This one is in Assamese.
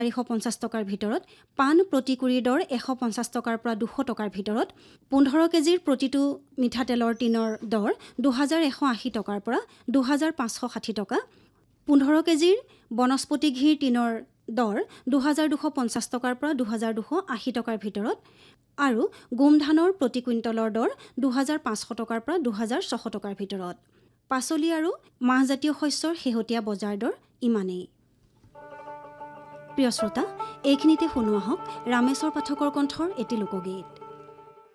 450 টকাৰ ভিতৰত, পাণ প্ৰতি কুৰিৰ দৰ 150 টকাৰ পৰা 200 টকাৰ ভিতৰত, 15 কেজিৰ প্ৰতিটো মিঠাতেলৰ টিনৰ দৰ 2180 টকাৰ পৰা 2560 টকা, 15 কেজিৰ বনস্পতি ঘিৰ টিনৰ দৰ 2250 টকাৰ পৰা 2280 টকাৰ ভিতৰত আৰু গোমধানৰ প্ৰতি কুইণ্টলৰ দৰ 2500 টকাৰ পৰা 2600 টকাৰ ভিতৰত। পাচলি আৰু মাহজাতীয় শস্যৰ শেহতীয়া বজাৰ দৰ ইমানেই। প্ৰিয় শ্ৰোতা, এইখিনিতে শুনো আহক ৰামেশ্বৰ পাঠকৰ কণ্ঠৰ এটি লোকগীত।